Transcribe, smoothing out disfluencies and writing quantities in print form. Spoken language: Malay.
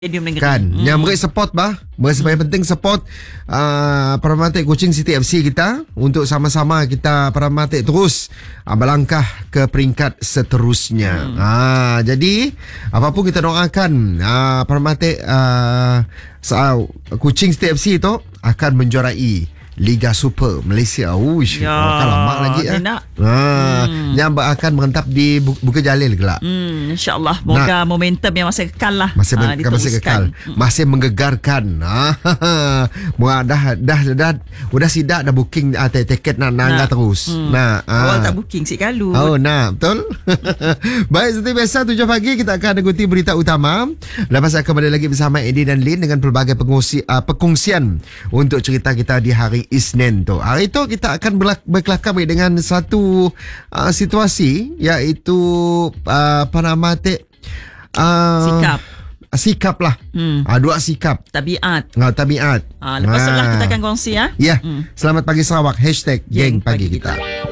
Stadium negeri. Kan, yang mereka support bah. Sebagai penting support Parramatta Kuching City FC kita untuk sama-sama kita Parramatta terus melangkah ke peringkat seterusnya. Jadi apapun kita doakan Parramatta Kuching City FC itu akan menjuarai Liga Super Malaysia. Akan lama lagi yang akan merentap di Bukit Jalil gelak. InsyaAllah. Moga momentum yang masih kekal lah. Masih kekal. Masih menggegarkan. Udah sidak dah booking tiket nak terus. Awal tak booking si Kalu. Betul. Baik, seperti biasa 7 pagi kita akan ikuti berita utama. Lepas akan kembali lagi bersama Eddie dan Lin dengan pelbagai perkongsian untuk cerita kita di hari Isnin tu. Hari tu kita akan berkelakar dengan satu situasi, iaitu Parramatta sikap lah. Dua sikap Tabiat. Tabiat. Lepas tu lah kita akan kongsi Ya. Selamat pagi Sarawak. #Geng Pagi Kita.